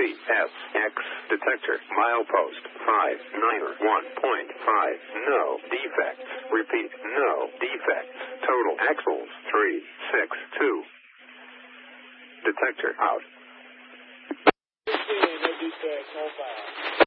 CSX detector. Milepost 591.5. No defects. Repeat, no defects. Total axles 362. Detector out. No defects, all fine.